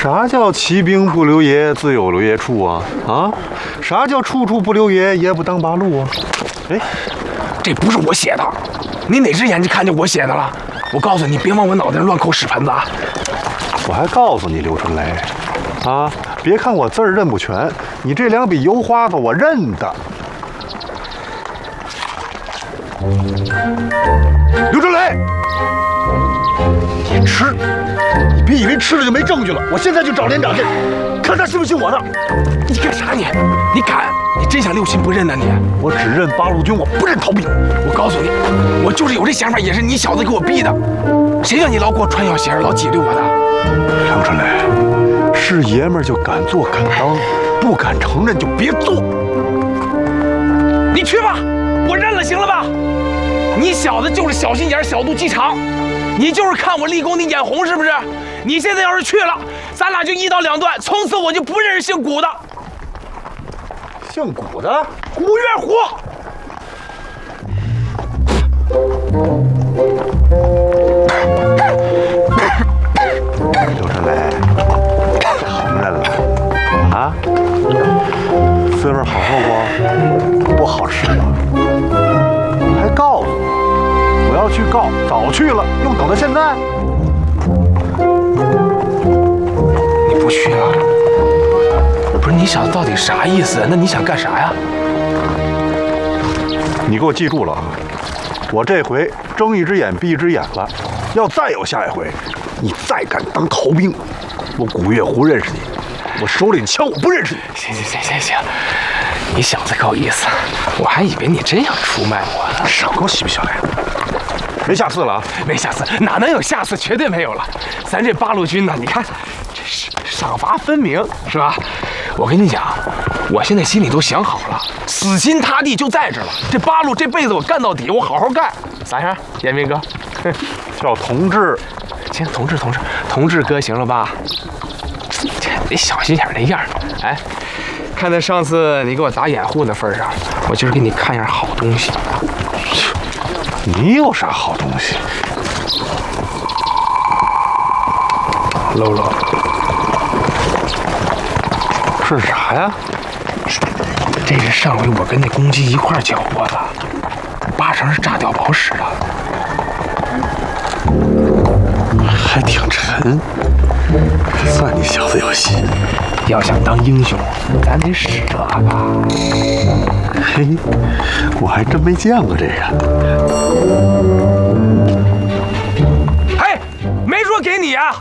啥叫骑兵不留爷，自有留爷处啊？啊，啥叫处处不留爷，爷不当八路啊？哎， 这不是我写的，你哪只眼睛看见我写的了？我告诉你，别往我脑袋上乱扣屎盆子啊！ 我还告诉你，刘春雷，啊，别看我字儿认不全，你这2笔油花子我认得。刘春雷，你吃，你别以为吃了就没证据了。我现在就找连长去，看他信不信我的。 你干啥你？你敢？你真想六亲不认呢你？ 我只认八路军，我不认逃兵。 我告诉你，我就是有这想法，也是你小子给我逼的。谁叫你老给我穿小鞋，老挤兑我的？ 刘春雷，是爷们儿就敢做敢当，不敢承认就别做。 你去吧，我认了，行了吧？你小子就是小心眼、小肚鸡肠，你就是看我立功你眼红是不是？你现在要是去了，咱俩就一刀两断，从此我就不认识姓古的。 姓古的？ 古月虎。 刘春雷，承认了啊？滋味好受不？不好吃吗？还告诉我，我要去告，早去了，用等到现在？ 你不去了？不是你小子到底啥意思？那你想干啥呀？ 你给我记住了啊！我这回睁一只眼闭一只眼了。要再有下一回，你再敢当逃兵，我古月湖认识你，我手里的枪我不认识你。 行，你小子够意思，我还以为你真想出卖我呢。 少给我洗不小脸，没下次了啊！ 没下次，哪能有下次？绝对没有了。咱这八路军呢，你看，这是赏罚分明，是吧？我跟你讲，我现在心里都想好了，死心塌地就在这了。这八路这辈子我干到底，我好好干。咋样，彦斌哥？ 叫同志， 行，同志哥，行了吧？这得小心眼那样。哎，看在上次你给我打掩护的份上，我今儿给你看样好东西。 你有啥好东西？ 搂搂， 是啥呀？ 这是上回我跟那公鸡一块缴获的，8成是炸碉堡使的。 还挺沉，算你小子有心。 要想当英雄，咱得使这个。 嘿，我还真没见过这个。 嘿，没说给你啊！